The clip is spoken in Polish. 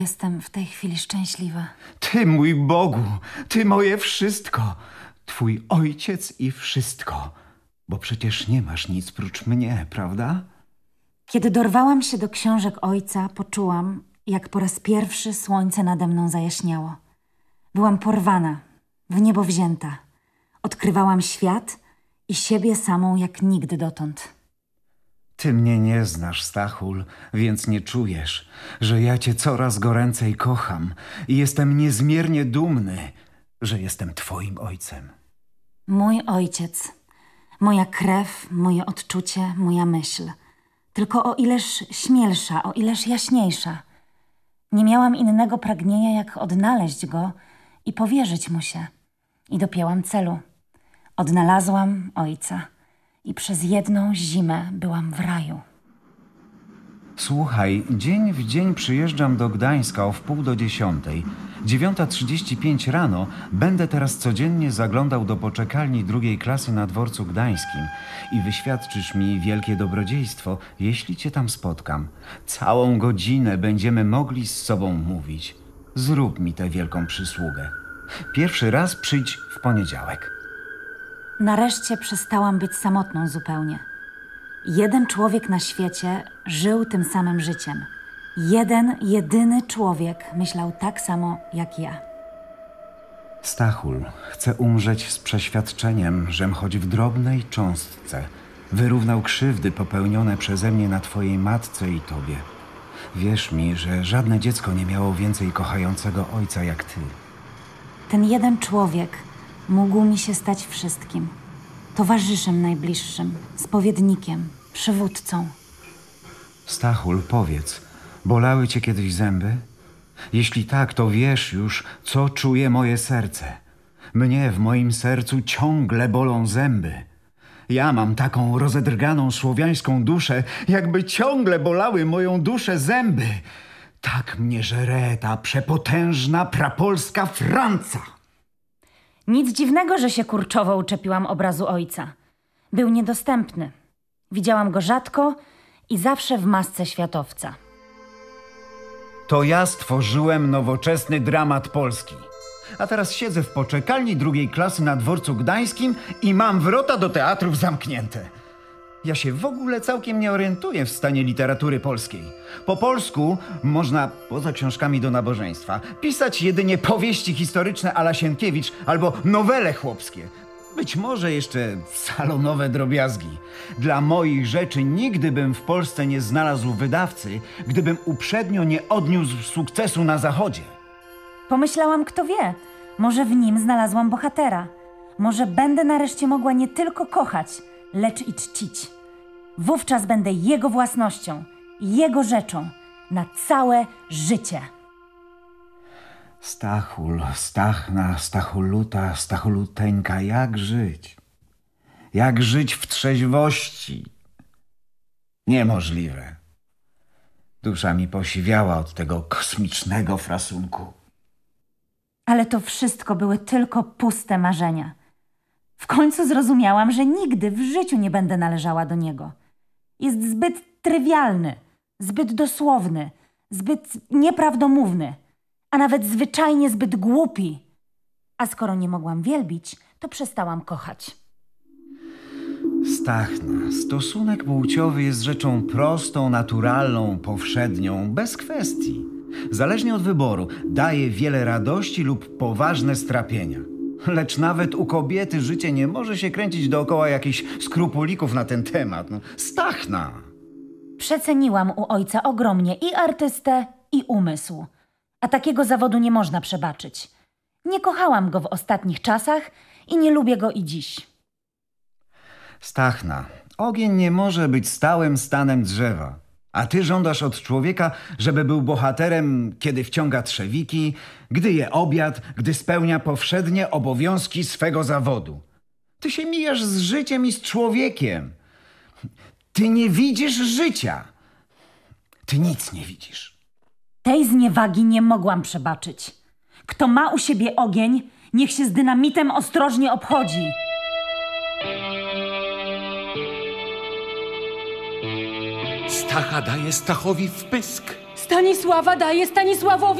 Jestem w tej chwili szczęśliwa. Ty, mój Bogu, Ty moje wszystko. Twój ojciec i wszystko. Bo przecież nie masz nic prócz mnie, prawda? Kiedy dorwałam się do książek ojca, poczułam, jak po raz pierwszy słońce nade mną zajaśniało. Byłam porwana, w niebo wzięta. Odkrywałam świat i siebie samą jak nigdy dotąd. Ty mnie nie znasz, Stachul, więc nie czujesz, że ja cię coraz goręcej kocham i jestem niezmiernie dumny, że jestem twoim ojcem. Mój ojciec, moja krew, moje odczucie, moja myśl. Tylko o ileż śmielsza, o ileż jaśniejsza. Nie miałam innego pragnienia, jak odnaleźć go i powierzyć mu się. I dopięłam celu. Odnalazłam ojca i przez jedną zimę byłam w raju. Słuchaj, dzień w dzień przyjeżdżam do Gdańska o 9:30. 9:35 rano będę teraz codziennie zaglądał do poczekalni 2. klasy na dworcu gdańskim i wyświadczysz mi wielkie dobrodziejstwo, jeśli cię tam spotkam. Całą godzinę będziemy mogli z sobą mówić. Zrób mi tę wielką przysługę. Pierwszy raz przyjdź w poniedziałek. Nareszcie przestałam być samotną zupełnie. Jeden człowiek na świecie żył tym samym życiem. Jeden, jedyny człowiek myślał tak samo jak ja. Stachul, chcę umrzeć z przeświadczeniem, żem choć w drobnej cząstce wyrównał krzywdy popełnione przeze mnie na twojej matce i tobie. Wierz mi, że żadne dziecko nie miało więcej kochającego ojca jak ty. Ten jeden człowiek mógł mi się stać wszystkim. Towarzyszem najbliższym, spowiednikiem, przywódcą. Stachul, powiedz, bolały cię kiedyś zęby? Jeśli tak, to wiesz już, co czuje moje serce. Mnie w moim sercu ciągle bolą zęby. Ja mam taką rozedrganą słowiańską duszę, jakby ciągle bolały moją duszę zęby. Tak mnie żere ta przepotężna prapolska Franca. Nic dziwnego, że się kurczowo uczepiłam obrazu ojca. Był niedostępny. Widziałam go rzadko i zawsze w masce światowca. To ja stworzyłem nowoczesny dramat polski. A teraz siedzę w poczekalni 2. klasy na dworcu gdańskim i mam wrota do teatrów zamknięte. Ja się w ogóle całkiem nie orientuję w stanie literatury polskiej. Po polsku można, poza książkami do nabożeństwa, pisać jedynie powieści historyczne a la Sienkiewicz albo nowele chłopskie. Być może jeszcze salonowe drobiazgi. Dla moich rzeczy nigdy bym w Polsce nie znalazł wydawcy, gdybym uprzednio nie odniósł sukcesu na Zachodzie. Pomyślałam, kto wie, może w nim znalazłam bohatera. Może będę nareszcie mogła nie tylko kochać, lecz i czcić. Wówczas będę jego własnością, jego rzeczą na całe życie. Stachul, Stachna, Stachuluta, Stachuluteńka, jak żyć? Jak żyć w trzeźwości? Niemożliwe. Dusza mi posiwiała od tego kosmicznego frasunku. Ale to wszystko były tylko puste marzenia. W końcu zrozumiałam, że nigdy w życiu nie będę należała do niego. Jest zbyt trywialny, zbyt dosłowny, zbyt nieprawdomówny, a nawet zwyczajnie zbyt głupi. A skoro nie mogłam wielbić, to przestałam kochać. Stachna, stosunek płciowy jest rzeczą prostą, naturalną, powszednią, bez kwestii. Zależnie od wyboru, daje wiele radości lub poważne strapienia. Lecz nawet u kobiety życie nie może się kręcić dookoła jakichś skrupulików na ten temat. Stachna! Przeceniłam u ojca ogromnie i artystę, i umysł. A takiego zawodu nie można przebaczyć. Nie kochałam go w ostatnich czasach i nie lubię go i dziś. Stachna, ogień nie może być stałym stanem drzewa. A ty żądasz od człowieka, żeby był bohaterem, kiedy wciąga trzewiki, gdy je obiad, gdy spełnia powszednie obowiązki swego zawodu. Ty się mijasz z życiem i z człowiekiem. Ty nie widzisz życia. Ty nic nie widzisz. Tej zniewagi nie mogłam przebaczyć. Kto ma u siebie ogień, niech się z dynamitem ostrożnie obchodzi. Stacha daje Stachowi wpysk. Stanisława daje Stanisławowi